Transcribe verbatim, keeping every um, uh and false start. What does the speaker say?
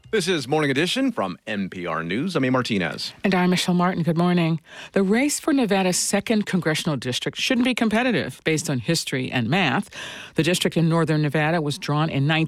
This is Morning Edition from N P R News. I'm A. Martinez. And I'm Michelle Martin. Good morning. The race for Nevada's second congressional district shouldn't be competitive based on history and math. The district in northern Nevada was drawn in nineteen